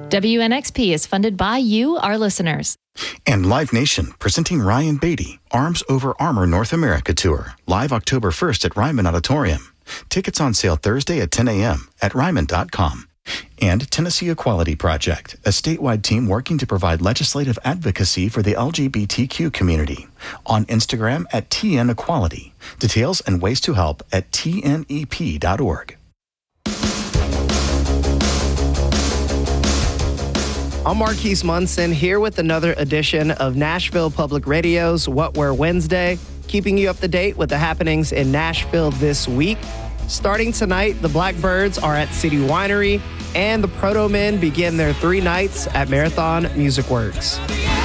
WNXP is funded by you, our listeners. And Live Nation, presenting Ryan Beatty, Arms Over Armor North America Tour, live October 1st at Ryman Auditorium. Tickets on sale Thursday at 10 a.m. at Ryman.com. And Tennessee Equality Project, a statewide team working to provide legislative advocacy for the LGBTQ community. On Instagram at TN Equality. Details and ways to help at tnep.org. I'm Marquise Munson here with another edition of Nashville Public Radio's What We're Wednesday, keeping you up to date with the happenings in Nashville this week. Starting tonight, the Blackbirds are at City Winery, and the Proto Men begin their 3 nights at Marathon Music Works.